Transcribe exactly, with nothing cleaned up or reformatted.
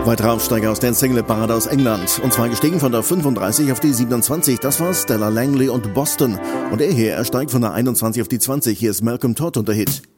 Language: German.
Weitere Aufsteiger aus der Single-Parade aus England. Und zwar gestiegen von der fünfunddreißig auf die siebenundzwanzig. Das war Stella Langley und Boston. Und er hier, er steigt von der einundzwanzig auf die zwanzig. Hier ist Malcolm Todd und der Hit.